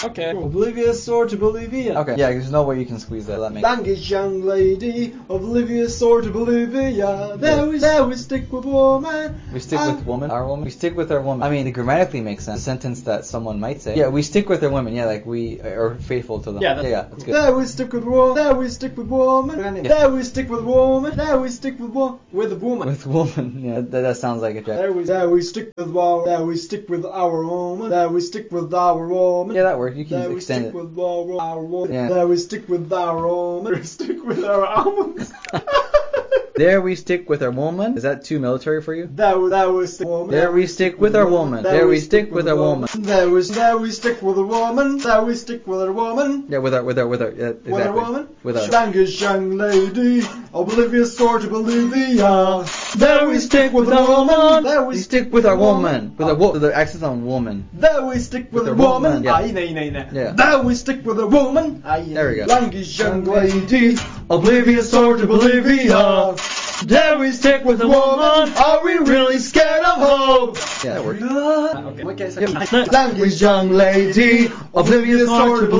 Okay. Cool. Oblivious or to Bolivia. Okay. Yeah, there's no way you can squeeze that. That makes Language young lady, oblivious or to Bolivia. There we stick with woman. We stick with woman, our woman. We stick with our woman. I mean, it grammatically makes sense. A sentence that someone might say. Yeah, we stick with our women. Yeah, like we are faithful to them. Yeah, that's good. There we stick with woman. There we stick with woman. There we stick with woman. There we stick with woman. With a woman. With woman. Yeah, that sounds like a Jack. There we stick with our. There we stick with our woman. There we stick with our woman. Yeah, that works. You can There we extend stick it. with our woman. Yeah. There we stick with our woman. There we stick with our almonds. There we stick with our woman. Is that too military for you? There we stick woman. There we stick with our woman. There we stick with our woman. There we stick with a woman. There we stick with a woman. Yeah, with our. Yeah, exactly. With a woman. With our. Language young lady, oblivious or to Bolivia. There we stick with a woman. There We stick with our woman. With the accent on woman. There we stick with With a a woman. woman, yeah. Inne. Yeah. There we stick with a woman. There we go. Language young lady, oblivious or to Bolivia. There we stick with a woman. Are we really scared of hope? Yeah, that works. Okay. Language young lady, oblivious or to